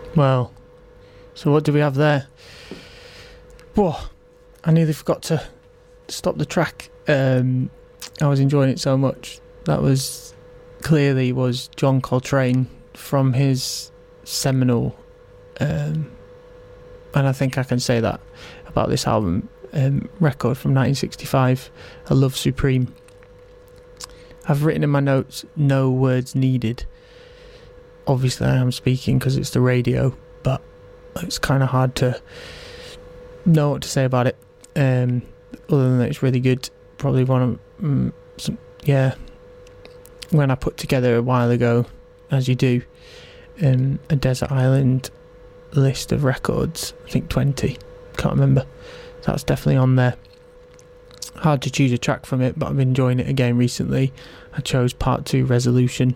Well, so what do we have there? Whoa, I nearly forgot to stop the track. I was enjoying it so much. That was John Coltrane from his seminal, and I think I can say that about this album, record from 1965, A Love Supreme. I've written in my notes, no words needed. Obviously I am speaking because it's the radio, but it's kind of hard to know what to say about it. Other than that, it's really good. Probably one of when I put together a while ago, as you do, a Desert Island list of records, I think 20, can't remember. That's definitely on there. Hard to choose a track from it, but I've been enjoying it again recently. I chose Part 2, Resolution.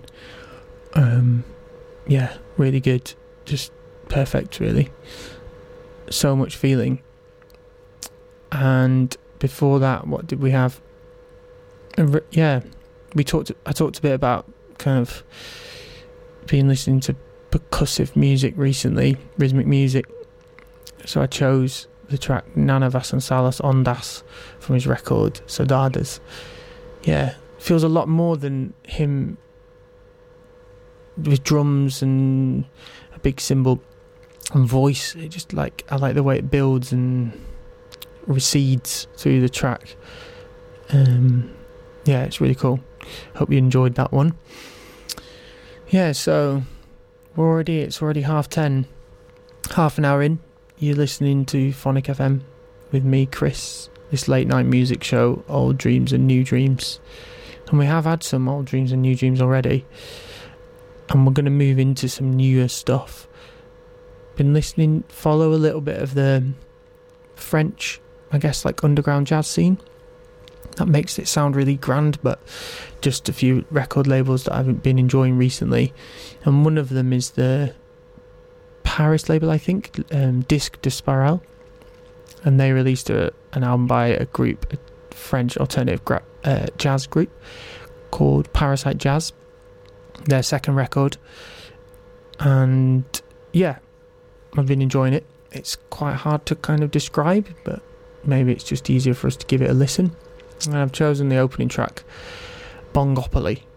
Really good. Just perfect, really. So much feeling. And before that, what did we have? I talked a bit about kind of been listening to percussive music recently, rhythmic music. So I chose the track Nana Vasconcelos Ondas from his record Saudades. Yeah, feels a lot more than him with drums and a big cymbal and voice. It just I like the way it builds and recedes through the track. It's really cool. Hope you enjoyed that one. Yeah, so it's already 10:30, half an hour in. You're listening to Phonic FM with me, Chris, this late night music show, Old Dreams and New Dreams. And we have had some Old Dreams and New Dreams already, and we're going to move into some newer stuff. Follow a little bit of the French, I guess, underground jazz scene. That makes it sound really grand, but just a few record labels that I've been enjoying recently. And one of them is the Paris label, I think, Disque de Spiral. And they released an album by a French alternative jazz group called Parasite Jazz. Their second record. And yeah, I've been enjoying it. It's quite hard to kind of describe, but maybe it's just easier for us to give it a listen. And I've chosen the opening track, Bongopoly,